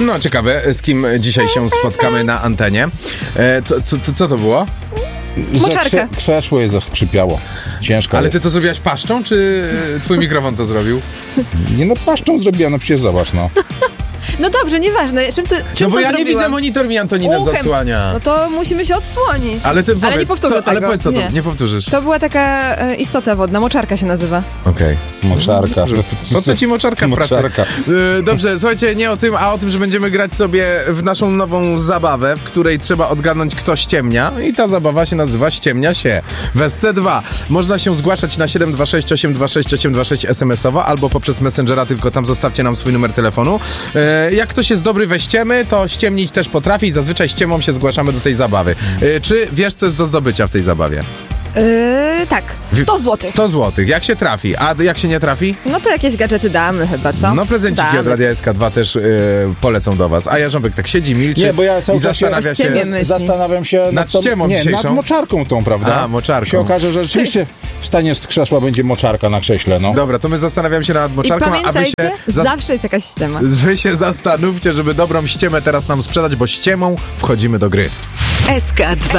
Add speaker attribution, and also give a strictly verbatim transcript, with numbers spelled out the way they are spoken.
Speaker 1: No, ciekawe, z kim dzisiaj się spotkamy na antenie. E, to, to, to, co to było?
Speaker 2: Moczarka. Krze- krzesło je zaskrzypiało. Ciężko
Speaker 1: Ale
Speaker 2: jest.
Speaker 1: ty to zrobiłaś paszczą, czy twój mikrofon to zrobił?
Speaker 2: Nie no, paszczą zrobiła, no przecież zobacz, no.
Speaker 3: No dobrze, nieważne. Czym ty, czym
Speaker 1: No bo
Speaker 3: to
Speaker 1: ja
Speaker 3: zrobiłam?
Speaker 1: nie widzę, monitor mi Antonina
Speaker 3: Uchem.
Speaker 1: zasłania.
Speaker 3: No to musimy się odsłonić.
Speaker 1: Ale ty powiedz,
Speaker 3: Ale nie powtórzę
Speaker 1: co,
Speaker 3: tego.
Speaker 1: Ale powiedz co
Speaker 3: nie.
Speaker 1: to, nie powtórzysz.
Speaker 3: To była taka e, istota wodna, moczarka się nazywa.
Speaker 1: Okej.
Speaker 2: Moczarka.
Speaker 1: Po co ci moczarka w pracy?
Speaker 2: Moczarka.
Speaker 1: Yy, dobrze, słuchajcie, nie o tym, a o tym, że będziemy grać sobie w naszą nową zabawę, w której trzeba odgadnąć, kto ściemnia. I ta zabawa się nazywa Ściemnia się. W S C dwa można się zgłaszać na siedem dwa sześć osiem dwa sześć osiem dwa sześć es em esowo albo poprzez Messengera, tylko tam zostawcie nam swój numer telefonu. Yy, jak ktoś jest dobry we ściemy, to ściemnić też potrafi i zazwyczaj ściemą się zgłaszamy do tej zabawy. Yy, czy wiesz, co jest do zdobycia w tej zabawie?
Speaker 3: Yy, tak, sto złotych.
Speaker 1: sto złotych. Jak się trafi? A jak się nie trafi?
Speaker 3: No to jakieś gadżety damy chyba, co?
Speaker 1: No prezenciki
Speaker 3: damy.
Speaker 1: od Radia S K dwa też yy, polecą do was. A Jarząbek tak siedzi, milczy
Speaker 2: Nie, bo ja cały
Speaker 1: i
Speaker 2: czas
Speaker 1: zastanawia
Speaker 3: się-
Speaker 1: się...
Speaker 3: Ściemie myśli.
Speaker 2: Zastanawiam się
Speaker 1: Nad
Speaker 2: tą-
Speaker 1: ściemą
Speaker 2: nie,
Speaker 1: dzisiejszą?
Speaker 2: nad moczarką tą, prawda?
Speaker 1: A, moczarką.
Speaker 2: Się okaże, że rzeczywiście wstaniesz z krzesła, będzie moczarka na krześle, no.
Speaker 1: Dobra, to my zastanawiamy się nad
Speaker 3: I
Speaker 1: moczarką, a wy
Speaker 3: pamiętajcie,
Speaker 1: się, zas-
Speaker 3: zawsze jest jakaś ściema.
Speaker 1: wy się zastanówcie, żeby dobrą ściemę teraz nam sprzedać, bo ściemą wchodzimy do gry.
Speaker 4: S K dwa.